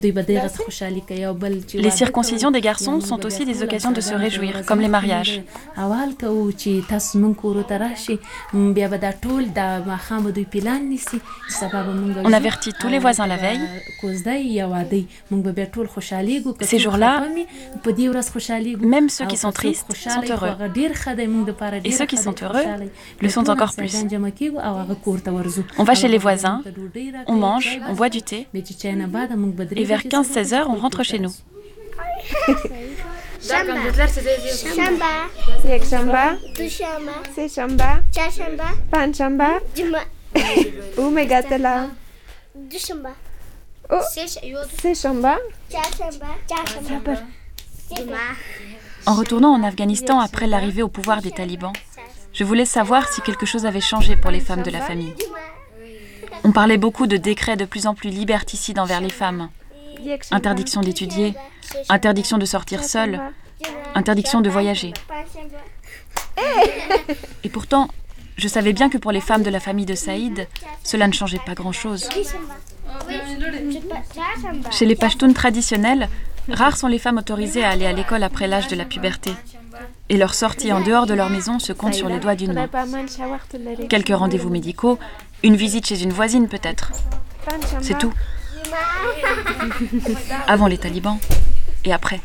Les circoncisions des garçons sont aussi des occasions de se réjouir, comme les mariages. On avertit tous les voisins la veille. Ces jours-là, même ceux qui sont tristes sont heureux. Et ceux qui sont heureux le sont encore plus. On va chez les voisins, on mange, on boit du thé. Et vers 15-16 heures, on rentre chez nous. En retournant en Afghanistan après l'arrivée au pouvoir des talibans, je voulais savoir si quelque chose avait changé pour les femmes de la famille. On parlait beaucoup de décrets de plus en plus liberticides envers les femmes. Interdiction d'étudier, interdiction de sortir seule, interdiction de voyager. Et pourtant, je savais bien que pour les femmes de la famille de Saïd, cela ne changeait pas grand-chose. Chez les Pashtuns traditionnels, rares sont les femmes autorisées à aller à l'école après l'âge de la puberté. Et leur sortie en dehors de leur maison se compte sur les doigts d'une main. Quelques rendez-vous médicaux, une visite chez une voisine peut-être. C'est tout. Avant les talibans et après.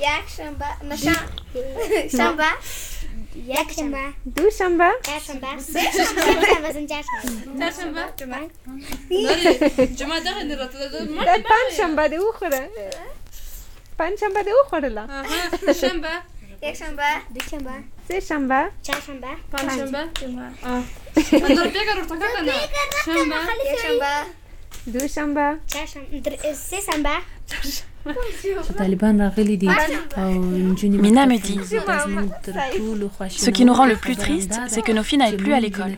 Mina me dit, ce qui nous rend le plus triste, c'est que nos filles n'aillent plus à l'école.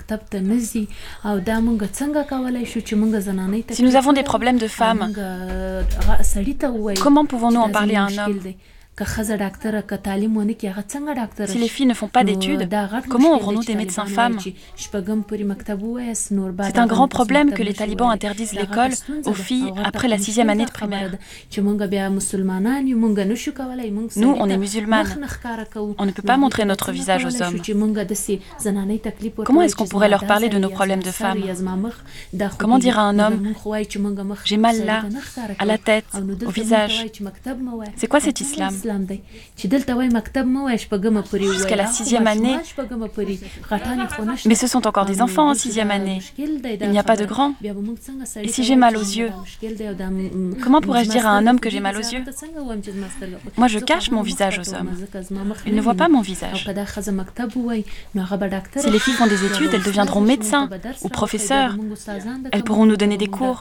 Si nous avons des problèmes de femmes, comment pouvons-nous en parler à un homme ? Si les filles ne font pas d'études, comment aurons-nous des médecins femmes ? C'est un grand problème que les talibans interdisent l'école aux filles après la 6e année de primaire. Nous, on est musulmanes. On ne peut pas montrer notre visage aux hommes. Comment est-ce qu'on pourrait leur parler de nos problèmes de femmes ? Comment dire à un homme « J'ai mal là, à la tête, au visage ». C'est quoi cet islam ? Jusqu'à la 6e année. Mais ce sont encore des enfants en 6e année. Il n'y a pas de grands. Et si j'ai mal aux yeux, comment pourrais-je dire à un homme que j'ai mal aux yeux ? Moi, je cache mon visage aux hommes. Ils ne voient pas mon visage. Si les filles font des études, elles deviendront médecins ou professeurs. Elles pourront nous donner des cours.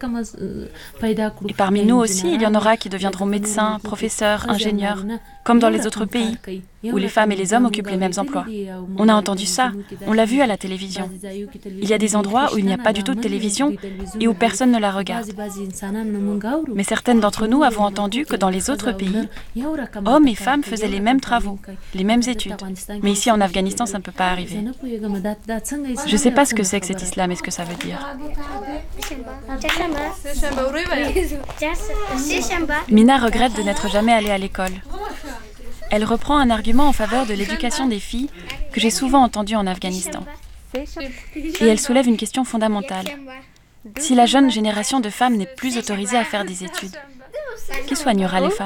Et parmi nous aussi, il y en aura qui deviendront médecins, professeurs, ingénieurs. Comme dans les autres pays, où les femmes et les hommes occupent les mêmes emplois. On a entendu ça, on l'a vu à la télévision. Il y a des endroits où il n'y a pas du tout de télévision et où personne ne la regarde. Mais certaines d'entre nous avons entendu que dans les autres pays, hommes et femmes faisaient les mêmes travaux, les mêmes études. Mais ici en Afghanistan, ça ne peut pas arriver. Je ne sais pas ce que c'est que cet islam et ce que ça veut dire. Mina regrette de n'être jamais allée à l'école. Elle reprend un argument en faveur de l'éducation des filles que j'ai souvent entendu en Afghanistan. Et elle soulève une question fondamentale. Si la jeune génération de femmes n'est plus autorisée à faire des études, qui soignera les femmes ?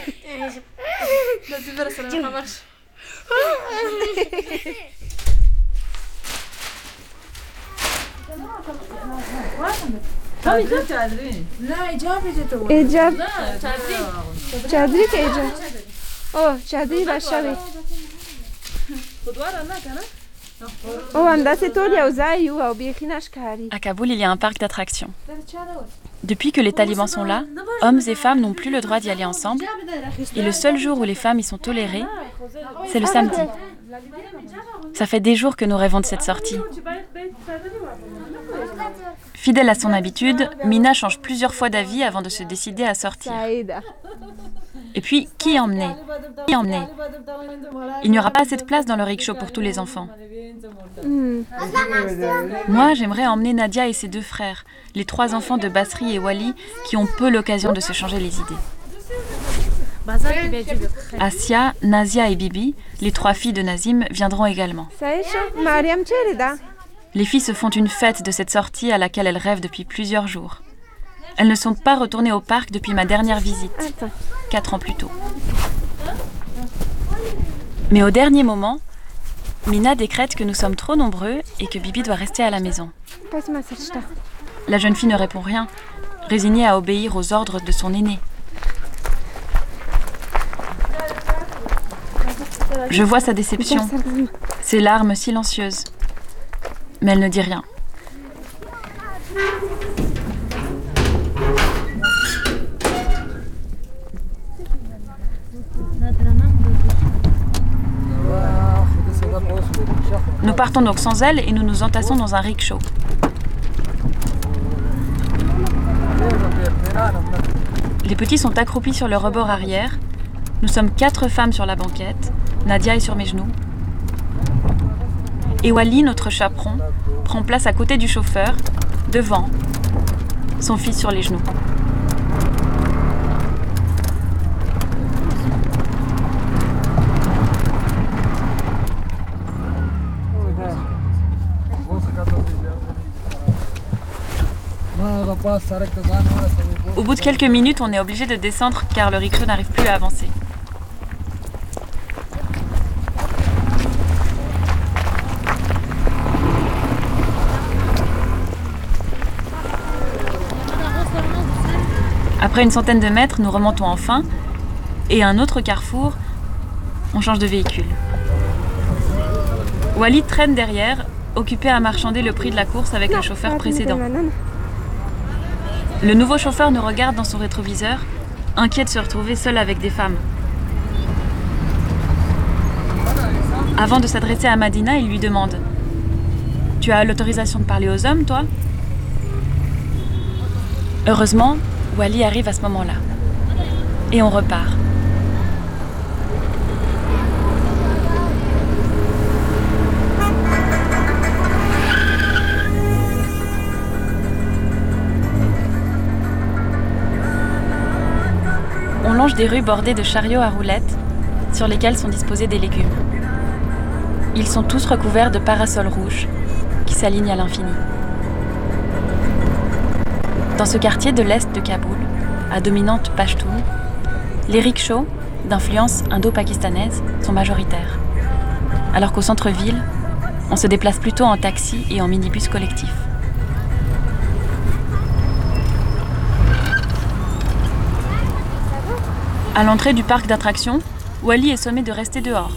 À Kaboul, il y a un parc d'attractions. Depuis que les talibans sont là, hommes et femmes n'ont plus le droit d'y aller ensemble. Et le seul jour où les femmes y sont tolérées, c'est le samedi. Ça fait des jours que nous rêvons de cette sortie. Fidèle à son habitude, Mina change plusieurs fois d'avis avant de se décider à sortir. Et puis, qui emmener? Il n'y aura pas assez de place dans le rickshaw pour tous les enfants. Moi, j'aimerais emmener Nadia et ses 2 frères, les 3 enfants de Basri et Wali, qui ont peu l'occasion de se changer les idées. Asia, Nazia et Bibi, les 3 filles de Nazim, viendront également. Les filles se font une fête de cette sortie à laquelle elles rêvent depuis plusieurs jours. Elles ne sont pas retournées au parc depuis ma dernière visite, 4 ans plus tôt. Mais au dernier moment, Mina décrète que nous sommes trop nombreux et que Bibi doit rester à la maison. La jeune fille ne répond rien, résignée à obéir aux ordres de son aînée. Je vois sa déception, ses larmes silencieuses. Mais elle ne dit rien. Nous partons donc sans elle et nous nous entassons dans un rickshaw. Les petits sont accroupis sur le rebord arrière. Nous sommes 4 femmes sur la banquette. Nadia est sur mes genoux. Et Wali, notre chaperon, prend place à côté du chauffeur, devant, son fils sur les genoux. Au bout de quelques minutes, on est obligé de descendre car le rickshaw n'arrive plus à avancer. Après une centaine de mètres, nous remontons enfin et à un autre carrefour, on change de véhicule. Wali traîne derrière, occupé à marchander le prix de la course avec le chauffeur précédent. Le nouveau chauffeur nous regarde dans son rétroviseur, inquiet de se retrouver seul avec des femmes. Avant de s'adresser à Madina, il lui demande « Tu as l'autorisation de parler aux hommes, toi ?» Heureusement, Wali arrive à ce moment-là. Et on repart. On longe des rues bordées de chariots à roulettes sur lesquels sont disposés des légumes. Ils sont tous recouverts de parasols rouges qui s'alignent à l'infini. Dans ce quartier de l'est de Kaboul, à dominante pachtoune, les rickshaws, d'influence indo-pakistanaise, sont majoritaires. Alors qu'au centre-ville, on se déplace plutôt en taxi et en minibus collectif. À l'entrée du parc d'attractions, Wali est sommé de rester dehors.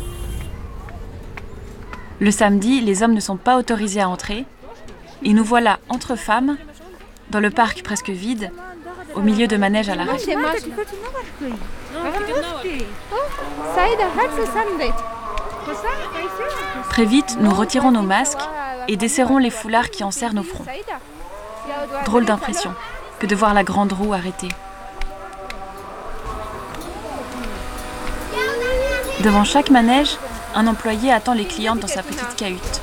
Le samedi, les hommes ne sont pas autorisés à entrer et nous voilà entre femmes, dans le parc presque vide, au milieu de manèges à l'arrêt. Très vite, nous retirons nos masques et desserrons les foulards qui enserrent nos fronts. Drôle d'impression que de voir la grande roue arrêtée. Devant chaque manège, un employé attend les clientes dans sa petite cahute.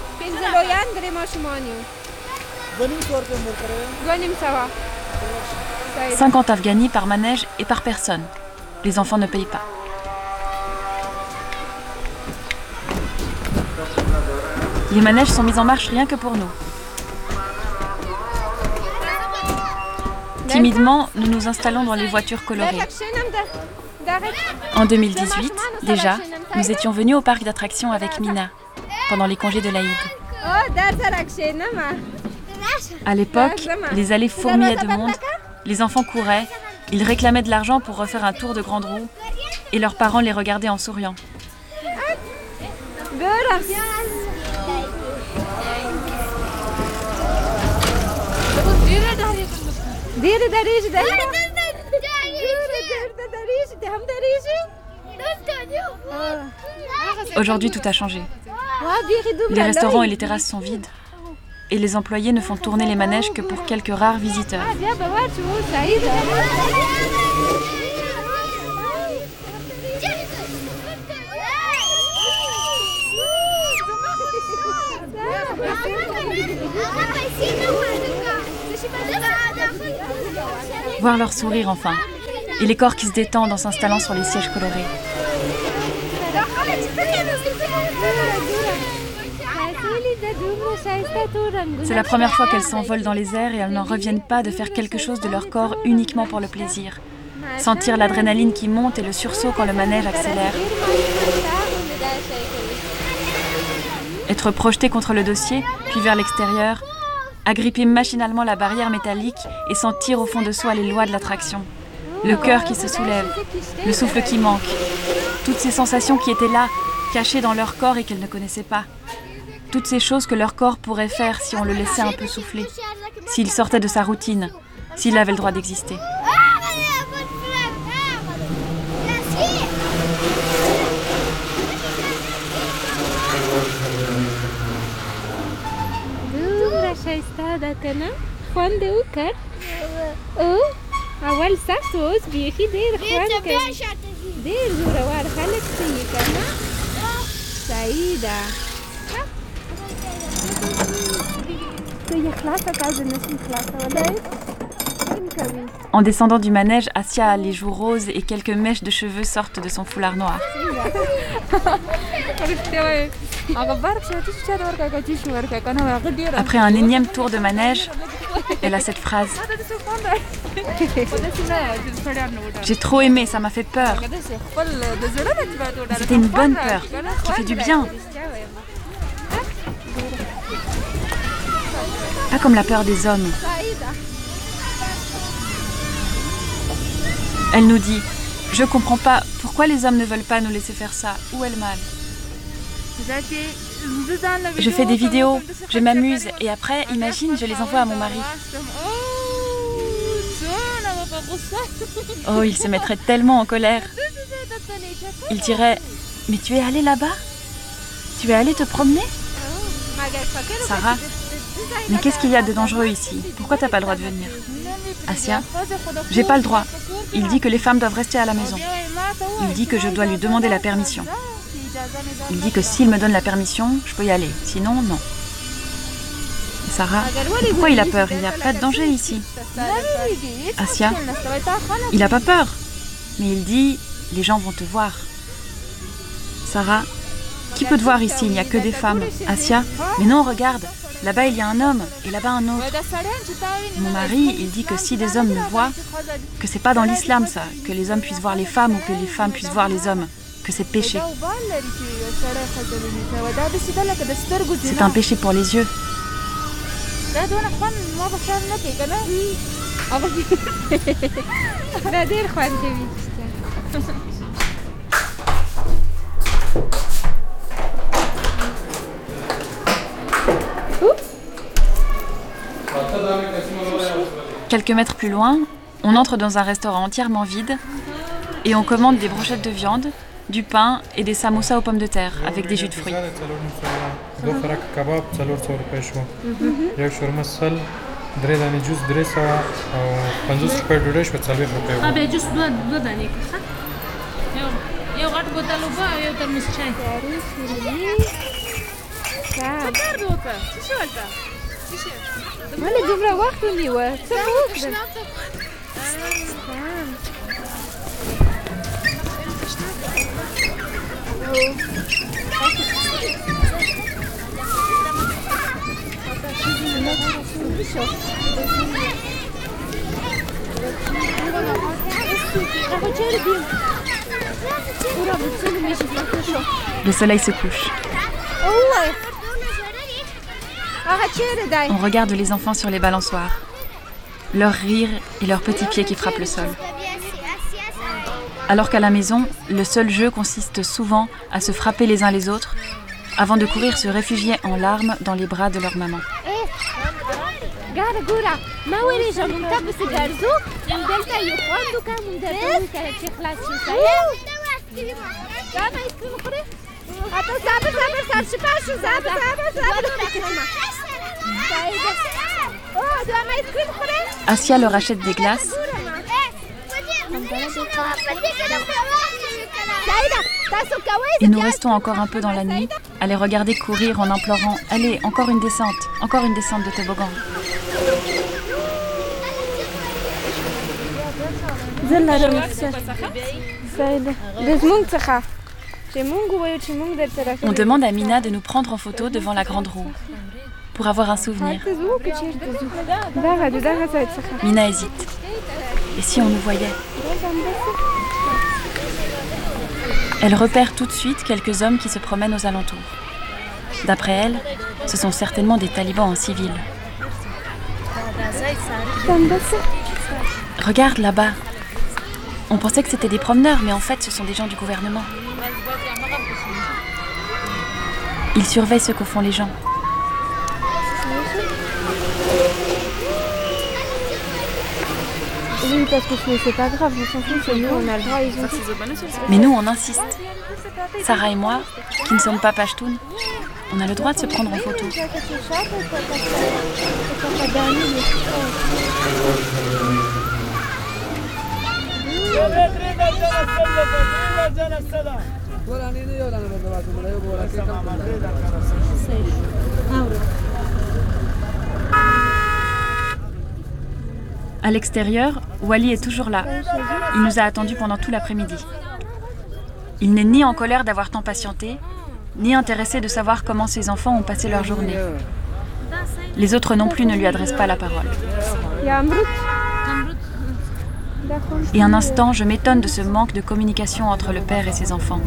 50 Afghanis par manège et par personne. Les enfants ne payent pas. Les manèges sont mis en marche rien que pour nous. Timidement, nous nous installons dans les voitures colorées. En 2018, déjà, nous étions venus au parc d'attractions avec Mina, pendant les congés de l'Aïd. À l'époque, les allées fourmillaient de monde, les enfants couraient, ils réclamaient de l'argent pour refaire un tour de grande roue, et leurs parents les regardaient en souriant. Aujourd'hui, tout a changé. Les restaurants et les terrasses sont vides. Et les employés ne font tourner les manèges que pour quelques rares visiteurs. Voir leur sourire enfin, et les corps qui se détendent en s'installant sur les sièges colorés. C'est la première fois qu'elles s'envolent dans les airs et elles n'en reviennent pas de faire quelque chose de leur corps uniquement pour le plaisir. Sentir l'adrénaline qui monte et le sursaut quand le manège accélère. Être projeté contre le dossier, puis vers l'extérieur, agripper machinalement la barrière métallique et sentir au fond de soi les lois de l'attraction. Le cœur qui se soulève, le souffle qui manque. Toutes ces sensations qui étaient là, cachées dans leur corps et qu'elles ne connaissaient pas. Toutes ces choses que leur corps pourrait faire si on le laissait un peu souffler, s'il sortait de sa routine, s'il avait le droit d'exister. En descendant du manège, Assia a les joues roses et quelques mèches de cheveux sortent de son foulard noir. Après un énième tour de manège, elle a cette phrase. J'ai trop aimé, ça m'a fait peur. C'était une bonne peur, qui fait du bien. Pas comme la peur des hommes. Elle nous dit, je comprends pas, pourquoi les hommes ne veulent pas nous laisser faire ça? Où est le mal? Je fais des vidéos, je m'amuse et après, imagine, je les envoie à mon mari. Oh, il se mettrait tellement en colère. Il dirait, mais tu es allé là-bas? Tu es allé te promener? Sarah, mais qu'est-ce qu'il y a de dangereux ici? Pourquoi t'as pas le droit de venir? Assia, j'ai pas le droit. Il dit que les femmes doivent rester à la maison. Il dit que je dois lui demander la permission. Il dit que s'il me donne la permission, je peux y aller. Sinon, non. Sarah, pourquoi il a peur? Il n'y a pas de danger ici. Assia, il n'a pas peur. Mais il dit, les gens vont te voir. Sarah, qui peut te voir ici? Il n'y a que des femmes. Assia, mais non, regarde. Là-bas, il y a un homme et là-bas un autre. Mon mari, il dit que si des hommes me voient, que c'est pas dans l'islam ça, que les hommes puissent voir les femmes ou que les femmes puissent voir les hommes, que c'est péché. C'est un péché pour les yeux. Quelques mètres plus loin, on entre dans un restaurant entièrement vide et on commande des brochettes de viande, du pain et des samoussas aux pommes de terre avec des jus de fruits. Le soleil se couche. On regarde les enfants sur les balançoires, leurs rires et leurs petits pieds qui frappent le sol. Alors qu'à la maison, le seul jeu consiste souvent à se frapper les uns les autres avant de courir se réfugier en larmes dans les bras de leur maman. Assia leur achète des glaces. Et nous restons encore un peu dans la nuit, à les regarder courir en implorant « Allez, encore une descente de toboggan ». On demande à Mina de nous prendre en photo devant la grande roue, pour avoir un souvenir. Mina hésite. Et si on nous voyait? Elle repère tout de suite quelques hommes qui se promènent aux alentours. D'après elle, ce sont certainement des talibans en civil. Regarde là-bas. On pensait que c'était des promeneurs, mais en fait, ce sont des gens du gouvernement. Ils surveillent ce que font les gens. Oui, parce que c'est pas grave, on s'en fout, nous on a le droit, ils ont dit. Mais nous, on insiste. Sarah et moi, qui ne sommes pas pachtoun, on a le droit de se prendre en photo. À l'extérieur, Wally est toujours là. Il nous a attendus pendant tout l'après-midi. Il n'est ni en colère d'avoir tant patienté, ni intéressé de savoir comment ses enfants ont passé leur journée. Les autres non plus ne lui adressent pas la parole. Et un instant, je m'étonne de ce manque de communication entre le père et ses enfants.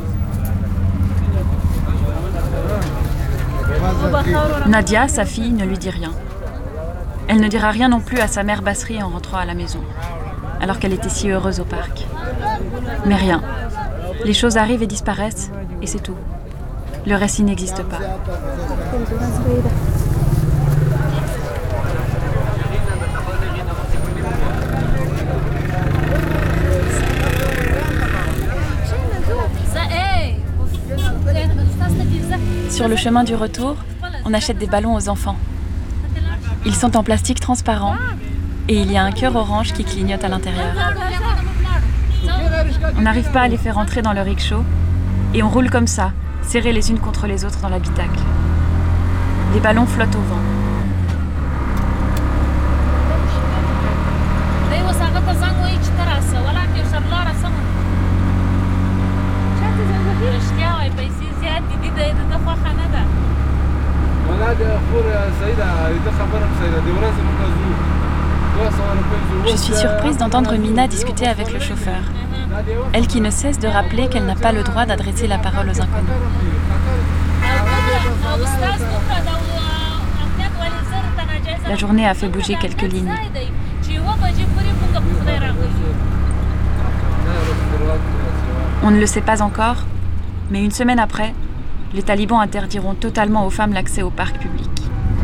Nadia, sa fille, ne lui dit rien. Elle ne dira rien non plus à sa mère Basri en rentrant à la maison, alors qu'elle était si heureuse au parc. Mais rien. Les choses arrivent et disparaissent, et c'est tout. Le récit n'existe pas. Sur le chemin du retour, on achète des ballons aux enfants. Ils sont en plastique transparent et il y a un cœur orange qui clignote à l'intérieur. On n'arrive pas à les faire entrer dans le rickshaw et on roule comme ça, serrés les unes contre les autres dans l'habitacle. Les ballons flottent au vent. Je suis surprise d'entendre Mina discuter avec le chauffeur. Elle qui ne cesse de rappeler qu'elle n'a pas le droit d'adresser la parole aux inconnus. La journée a fait bouger quelques lignes. On ne le sait pas encore, mais une semaine après, les talibans interdiront totalement aux femmes l'accès au parc public.